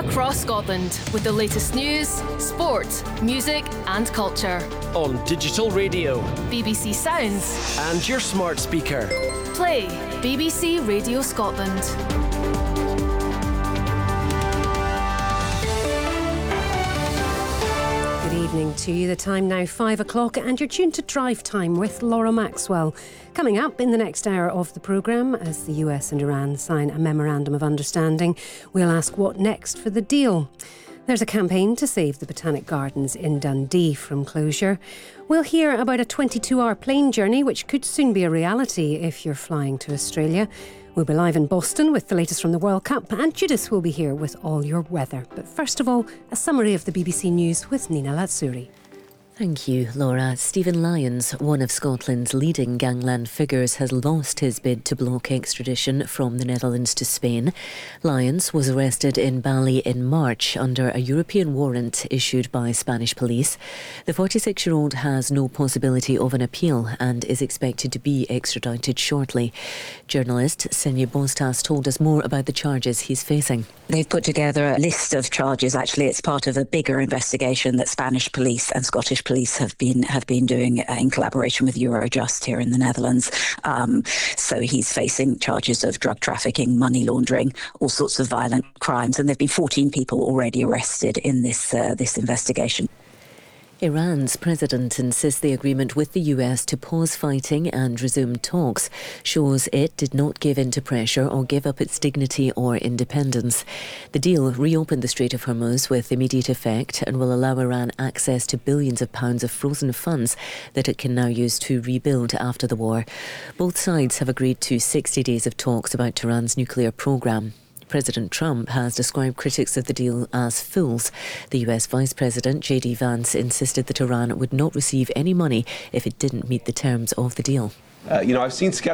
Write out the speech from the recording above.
across Scotland with the latest news, sport, music and culture. On digital radio, BBC Sounds and your smart speaker. Play BBC Radio Scotland. Good evening to you. The time now 5 o'clock and you're tuned to Drive Time with Laura Maxwell. Coming up in the next hour of the programme, as the US and Iran sign a memorandum of understanding, we'll ask what next for the deal. There's a campaign to save the Botanic Gardens in Dundee from closure. We'll hear about a 22-hour plane journey which could soon be a reality if you're flying to Australia. We'll be live in Boston with the latest from the World Cup, and Judith will be here with all your weather. But first of all, a summary of the BBC News with Nina Latsuri. Thank you, Laura. Stephen Lyons, one of Scotland's leading gangland figures, has lost his bid to block extradition from the Netherlands to Spain. Lyons was arrested in Bali in March under a European warrant issued by Spanish police. The 46-year-old has no possibility of an appeal and is expected to be extradited shortly. Journalist Senye Bostas told us more about the charges he's facing. They've put together a list of charges. Actually, it's part of a bigger investigation that Spanish police and Scottish police have been doing in collaboration with Eurojust here in the Netherlands. So he's facing charges of drug trafficking, money laundering, all sorts of violent crimes, and there have been 14 people already arrested in this investigation. Iran's president insists the agreement with the US to pause fighting and resume talks shows it did not give in to pressure or give up its dignity or independence. The deal reopened the Strait of Hormuz with immediate effect and will allow Iran access to billions of pounds of frozen funds that it can now use to rebuild after the war. Both sides have agreed to 60 days of talks about Tehran's nuclear programme. President Trump has described critics of the deal as fools. The US Vice President J.D. Vance insisted that Iran would not receive any money if it didn't meet the terms of the deal. I've seen